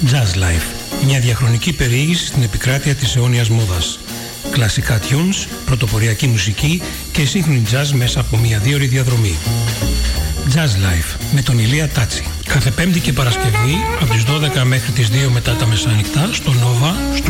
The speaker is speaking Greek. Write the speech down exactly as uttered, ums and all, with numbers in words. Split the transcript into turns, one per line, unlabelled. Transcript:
Jazz Life, μια διαχρονική περιήγηση στην επικράτεια της αιώνιας μόδας. Κλασικά tunes, πρωτοποριακή μουσική και σύγχρονη jazz μέσα από μια δύο-ώρη διαδρομή. Jazz Life με τον Ηλία Τάτσι. Κάθε Πέμπτη και Παρασκευή από τις δώδεκα μέχρι τις δύο μετά τα μεσάνυχτα στο Nova,